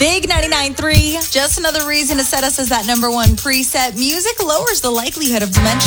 Big 99.3. Just another reason to set us as that number one preset. Music lowers the likelihood of dementia.